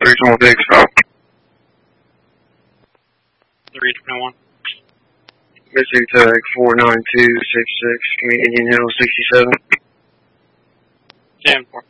Regional Big Stop. 321. Missing tag 49266, Indian Hill 67. 10-4.